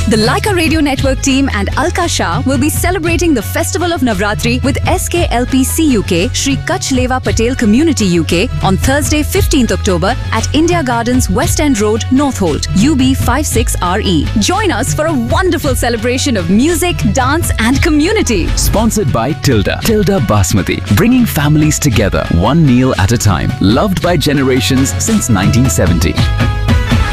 The Laika Radio Network team and Alka Shah will be celebrating the Festival of Navratri with SKLP CUK, Shri Kach Leva Patel Community UK on Thursday 15th October at India Gardens, West End Road, Northolt, UB56RE. Join us for a wonderful celebration of music, dance and community. Sponsored by Tilda Basmati, bringing families together one meal at a time. Loved by generations since 1970.